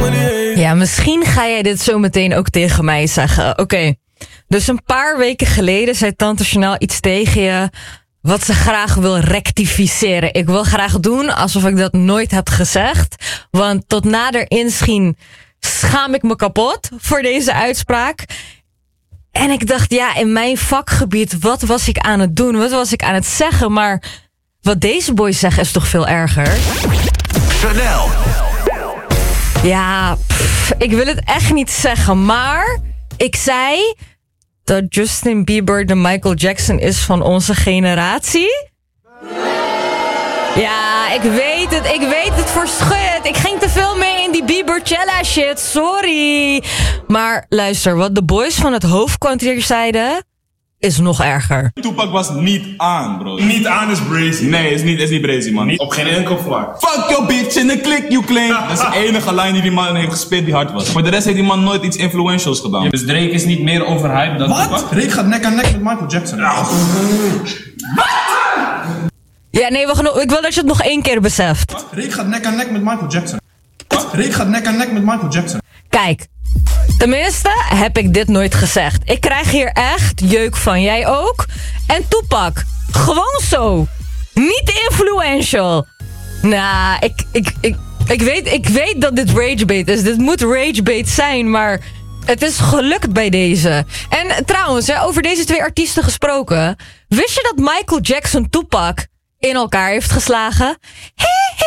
Ja, misschien ga jij dit zo meteen ook tegen mij zeggen. Oké, dus een paar weken geleden zei Tante Chanel iets tegen je wat ze graag wil rectificeren. Ik wil graag doen alsof ik dat nooit heb gezegd. Want tot nader inschien schaam ik me kapot voor deze uitspraak. En ik dacht, ja, in mijn vakgebied, wat was ik aan het doen? Wat was ik aan het zeggen? Maar wat deze boys zeggen is toch veel erger? Chanel. Ja, ik wil het echt niet zeggen, maar ik zei dat Justin Bieber de Michael Jackson is van onze generatie. Ja, ik weet het voor schut. Ik ging te veel mee in die Bieber-Chella shit, sorry. Maar luister, wat de boys van het hoofdkwartier zeiden is nog erger. Tupac was niet aan, bro. Niet aan is brazy. Nee, is niet brazy, man. Niet op geen enkel vlak. Fuck your bitch in de klik, you claim. Dat is de enige line die man heeft gespeeld die hard was. Voor de rest heeft die man nooit iets influentials gedaan. Dus Drake is niet meer overhyped dan Tupac? Wat? Drake gaat nek aan nek met Michael Jackson. Ja, nee, ik wil dat je het nog 1 keer beseft. Drake gaat nek aan nek met Michael Jackson. Drake gaat nek aan nek met Michael Jackson. Kijk, tenminste heb ik dit nooit gezegd. Ik krijg hier echt jeuk van. Jij ook? En Tupac, gewoon zo. Niet influential. Nou, ik weet dat dit ragebait is. Dit moet ragebait zijn, maar het is gelukt bij deze. En trouwens, over deze 2 artiesten gesproken. Wist je dat Michael Jackson Tupac in elkaar heeft geslagen?